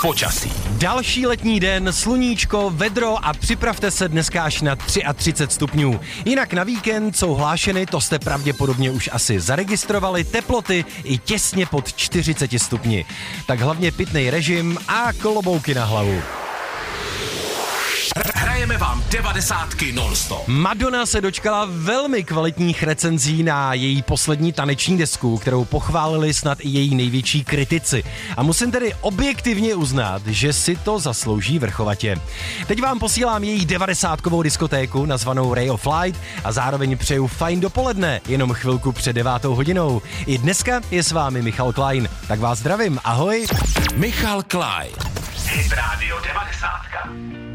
Počasí. Další letní den, sluníčko, vedro a připravte se dneska až na 33 stupňů. Jinak na víkend jsou hlášeny, to jste pravděpodobně už asi zaregistrovali, teploty i těsně pod 40 stupni. Tak hlavně pitnej režim a kolobouky na hlavu. Hrajeme vám 90 non-stop. Madonna se dočkala velmi kvalitních recenzí na její poslední taneční desku, kterou pochválili snad i její největší kritici. A musím tedy objektivně uznat, že si to zaslouží vrchovatě. Teď vám posílám její 90kovou diskotéku nazvanou Ray of Light a zároveň přeju fajn dopoledne, jenom chvilku před 9 hodinou. I dneska je s vámi Michal Klein, tak vás zdravím, ahoj. Michal Klein. Hit Radio 90.